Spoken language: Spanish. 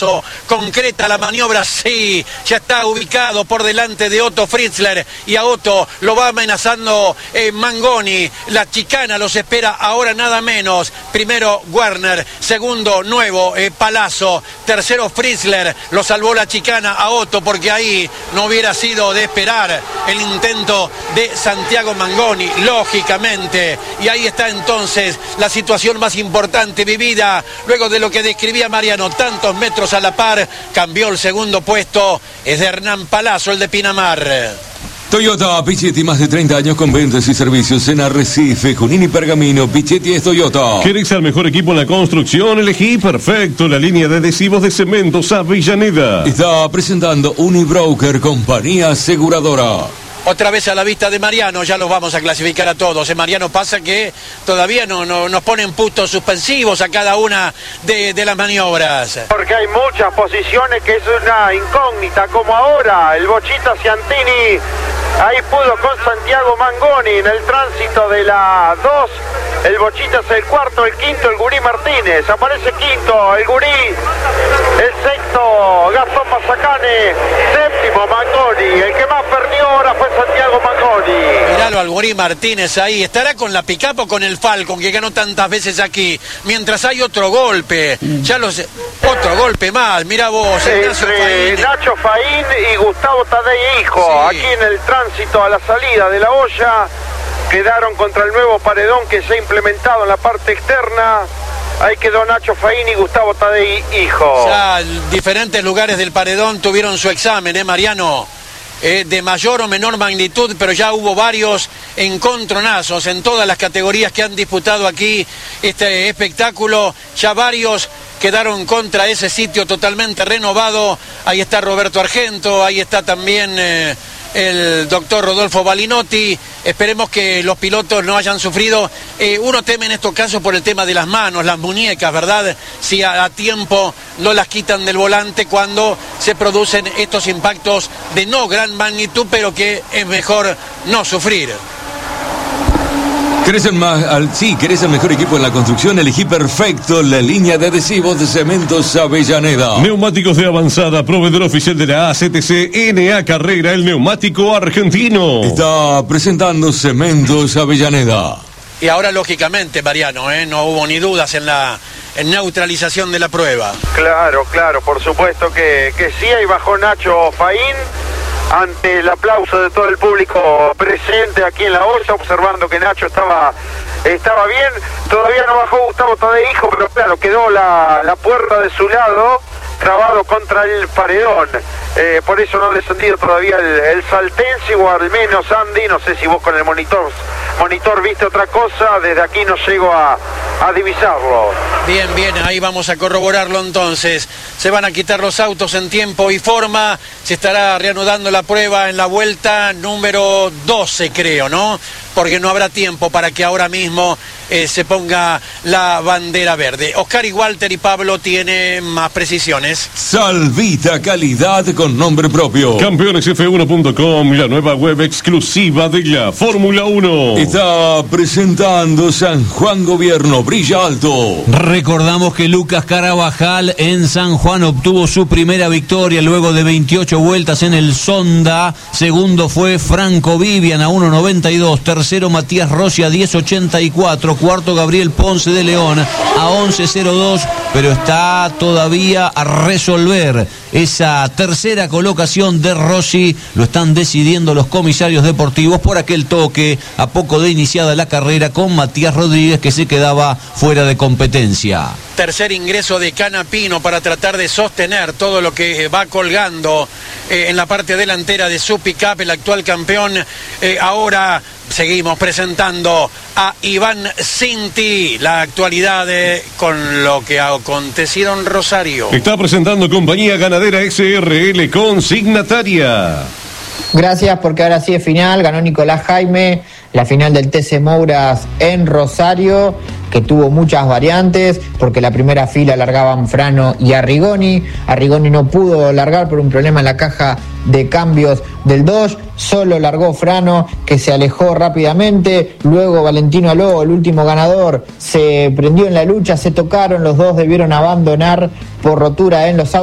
Palazzo concreta la maniobra, sí, ya está ubicado por delante de Otto Fritzler y a Otto lo va amenazando Mangoni. La chicana los espera ahora nada menos. Primero Werner, segundo nuevo Palazzo, tercero Fritzler, lo salvó la chicana a Otto porque ahí no hubiera sido de esperar el intento de Santiago Mangoni, lógicamente. Y ahí está entonces la situación más importante vivida luego de lo que describía Mariano, tantos metros a la par. Cambió el segundo puesto, es de Hernán Palazzo, el de Pinamar. Toyota Pichetti, más de 30 años con ventas y servicios en Arrecife, Junín y Pergamino. Pichetti es Toyota. ¿Querés al mejor equipo en la construcción? Elegí perfecto la línea de adhesivos de Cementos Avellaneda. Está presentando Unibroker, compañía aseguradora. Otra vez a la vista de Mariano, ya los vamos a clasificar a todos. Mariano, pasa que todavía no nos ponen puntos suspensivos a cada una de las maniobras. Porque hay muchas posiciones que es una incógnita, como ahora el Bochita Ciantini, ahí pudo con Santiago Mangoni en el tránsito de la 2. El Bochita es el cuarto, el quinto el Gurí Martínez, aparece quinto el Gurí, el sexto Gastón Mazacane, séptimo Mangoni, el que más perdió ahora fue Santiago Mangoni. Miralo al Gurí Martínez ahí, estará con la pick-up o con el Falcon que ganó tantas veces aquí, mientras hay otro golpe, otro golpe más, mirá vos. Entre Nacho Faín y Gustavo Tadei hijo, sí. Aquí en el tránsito a la salida de la olla. Quedaron contra el nuevo paredón que se ha implementado en la parte externa. Ahí quedó Nacho Faín y Gustavo Tadei hijo. Ya diferentes lugares del paredón tuvieron su examen, Mariano. De mayor o menor magnitud, pero ya hubo varios encontronazos en todas las categorías que han disputado aquí este espectáculo. Ya varios quedaron contra ese sitio totalmente renovado. Ahí está Roberto Argento, ahí está también el doctor Rodolfo Balinotti. Esperemos que los pilotos no hayan sufrido. Uno teme en estos casos por el tema de las manos, las muñecas, ¿verdad? Si a tiempo no las quitan del volante cuando se producen estos impactos de no gran magnitud, pero que es mejor no sufrir. ¿Querés el mejor equipo en la construcción? Elegí perfecto la línea de adhesivos de Cementos Avellaneda. Neumáticos de avanzada, proveedor oficial de la ACTC NA Carrera, el neumático argentino. Está presentando Cementos Avellaneda. Y ahora, lógicamente, Mariano, no hubo ni dudas en la neutralización de la prueba. Claro, por supuesto que sí, ahí bajó Nacho Faín. Ante el aplauso de todo el público presente aquí en la olla, observando que Nacho estaba bien. Todavía no bajó Gustavo Tadei hijo, pero claro, quedó la puerta de su lado, trabado contra el paredón. Por eso no ha descendido todavía el saltense, o al menos Andy, no sé si vos con el monitor viste otra cosa, desde aquí no llego a divisarlo. Bien, ahí vamos a corroborarlo entonces. Se van a quitar los autos en tiempo y forma, se estará reanudando la prueba en la vuelta número 12, creo, ¿no? Porque no habrá tiempo para que ahora mismo se ponga la bandera verde. Oscar y Walter y Pablo tienen más precisiones. Salvita, calidad con nombre propio. Campeonesf1.com, la nueva web exclusiva de la Fórmula 1. Está presentando San Juan Gobierno, brilla alto. Recordamos que Lucas Carabajal en San Juan obtuvo su primera victoria luego de 28 vueltas en el Sonda. Segundo fue Franco Vivian a 1.92. Tercero Matías Rossi a 10.84. Cuarto Gabriel Ponce de León a 11.02. Pero está todavía a resolver esa tercera colocación de Rossi. Lo están decidiendo los comisarios deportivos por aquel toque a poco de iniciada la carrera con Matías Rodríguez, que se quedaba fuera de competencia. Tercer ingreso de Canapino para tratar de sostener todo lo que va colgando en la parte delantera de su pick-up, el actual campeón. Ahora seguimos presentando a Iván Cinti, la actualidad con lo que ha acontecido en Rosario. Está presentando Compañía Ganadera SRL Consignataria. Gracias, porque ahora sí es final. Ganó Nicolás Jaime, la final del TC Mouras en Rosario, que tuvo muchas variantes, porque la primera fila largaban Frano y Arrigoni. Arrigoni no pudo largar por un problema en la caja de cambios del Dodge. Solo largó Frano, que se alejó rápidamente. Luego Valentino Aló, el último ganador, se prendió en la lucha, se tocaron. Los dos debieron abandonar por rotura en los autos.